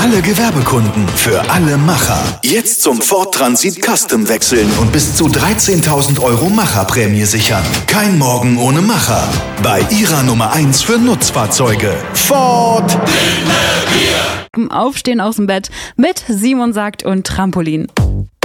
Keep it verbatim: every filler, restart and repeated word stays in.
alle Gewerbekunden, für alle Macher. Jetzt zum Ford Transit Custom wechseln und bis zu dreizehntausend Euro Macherprämie sichern. Kein Morgen ohne Macher. Bei Ihrer Nummer eins für Nutzfahrzeuge. Ford. Aufstehen aus dem Bett mit Simon Sagt und Trampolin.